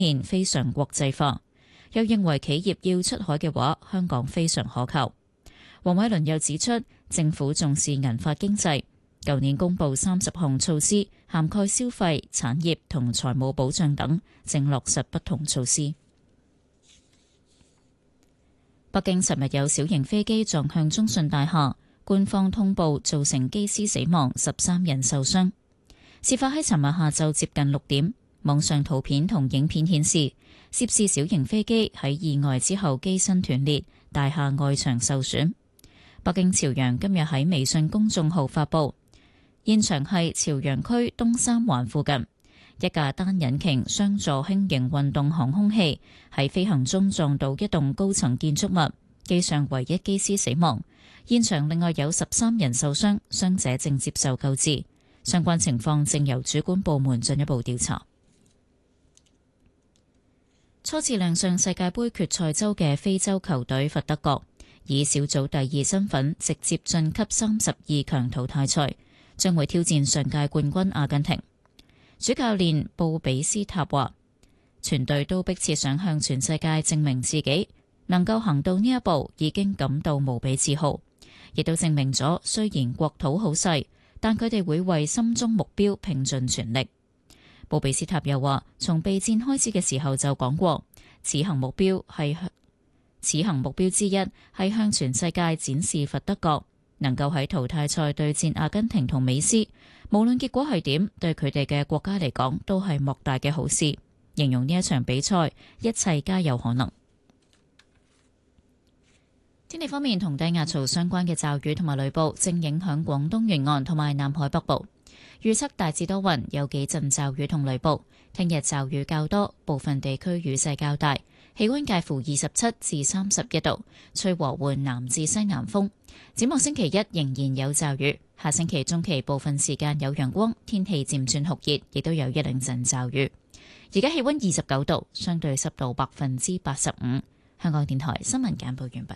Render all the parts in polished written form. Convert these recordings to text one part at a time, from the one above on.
現非常國際化，又認為企業要出海嘅話，香港非常可靠。黃偉綸又指出，政府重視銀髮經濟，舊年公布30項措施，涵蓋消費、產業同財務保障等，正落實不同措施。北京尋日有小型飛機撞向中信大廈，官方通報造成機師死亡，13人受傷。事發喺尋日下晝接近6點，網上圖片同影片顯示，涉事小型飛機喺意外之後機身斷裂，大廈外牆受損。北京朝陽今日喺微信公眾號發布，現場係朝陽區東三環附近，一架單引擎雙座輕型運動航空器喺飛行中撞到一棟高層建築物，機上唯一機師死亡。現場另外有13人受傷，傷者正接受救治，相關情況正由主管部門進一步調查。初次亮相世界盃決賽周嘅非洲球隊佛得角，以小組第2身份直接晉級32強淘汰賽，將會挑戰上屆冠軍阿根廷。主教練布比斯塔話，全隊都迫切想向全世界證明自己，能夠行到呢一步已經感到無比自豪，亦都證明咗雖然國土好細，但佢哋會為心中目標拼盡全力。布比斯塔又話，從備戰開始嘅時候就講過，此行目標之一係向全世界展示佛得角，能夠喺淘汰賽對戰阿根廷同美斯，無論結果係點，對佢哋嘅國家嚟講都係莫大嘅好事。形容呢一場比賽，一切皆有可能。天氣方面，同低壓槽相關嘅驟雨同埋雷暴正影響廣東沿岸同埋南海北部。預測大致多雲，有幾陣驟雨同雷暴。聽日驟雨較多，部分地區雨勢較大，氣溫介乎27至31度，吹和緩南至西南風。展望星期一仍然有驟雨，下星期中期部分時間有陽光，天氣漸轉酷熱，亦都有一兩陣驟雨。而家氣溫29度，相對濕度85%。香港電台新聞簡報完畢。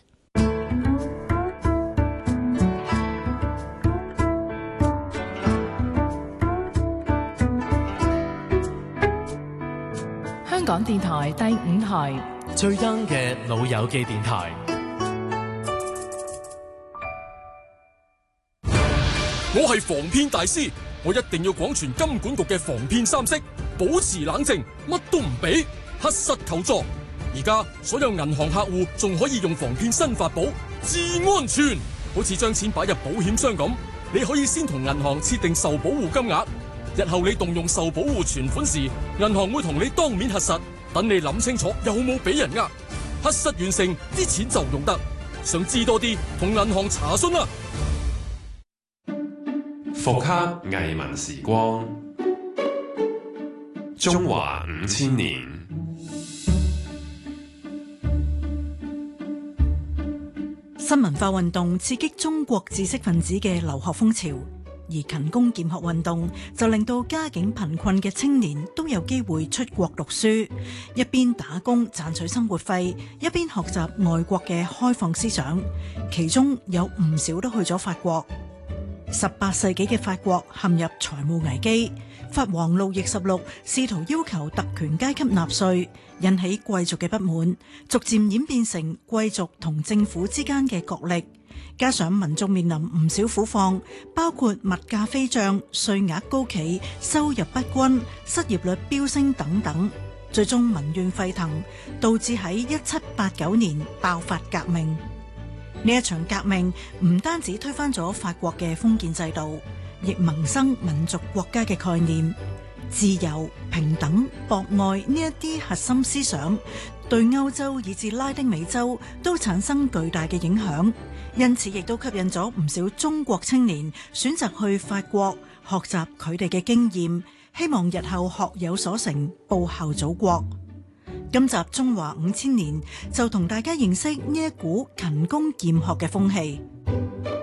香港電台第5台最 young 嘅老友記電台。 我係防騙大師，我一定要廣傳金管局嘅防騙3式，保持冷靜，乜都唔俾，核實求助。而家所有銀行客戶仲可以用防騙新法寶，至安全。好似將錢擺入保險箱咁，你可以先同銀行設定受保護金額。日後你動用受保護存款時，銀行會同你當面核實，等你諗清楚有冇俾人呃。核實完成，啲錢就用得。想知多啲，同銀行查詢啦。 復刻藝文時光，中華5000年。 新文化運動刺激中國知識分子嘅留學風潮。而勤工儉學運動就令到家境貧困嘅青年都有機會出國讀書，一邊打工賺取生活費，一邊學習外國嘅開放思想，其中有唔少都去咗法國。18世紀嘅法國陷入財務危機，法王路易16試圖要求特權階級納稅，引起貴族嘅不滿，逐漸演變成貴族同政府之間嘅角力。加上民眾面臨唔少苦況，包括物價飛漲、稅額高企、收入不均、失業率飆升等等，最終民怨沸騰，導致喺1789年爆發革命。呢一場革命唔單止推翻咗法國嘅封建制度，亦萌生民族國家嘅概念，自由、平等、博愛呢一啲核心思想，對歐洲以至拉丁美洲都產生巨大嘅影響。因此亦都吸引咗唔少中國青年選擇去法國學習佢哋嘅經驗，希望日後學有所成，報效祖國。今集中華5000年就同大家認識呢一股勤工儉學嘅風氣。